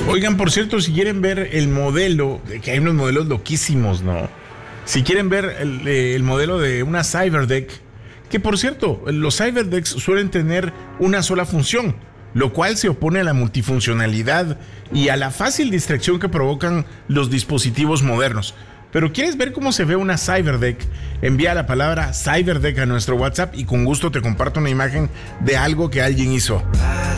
Oigan, por cierto, si quieren ver el modelo, que hay unos modelos loquísimos, ¿no? Si quieren ver el modelo de una Cyberdeck, que por cierto, los Cyberdecks suelen tener una sola función, lo cual se opone a la multifuncionalidad y a la fácil distracción que provocan los dispositivos modernos. Pero ¿quieres ver cómo se ve una Cyberdeck? Envía la palabra Cyberdeck a nuestro WhatsApp y con gusto te comparto una imagen de algo que alguien hizo.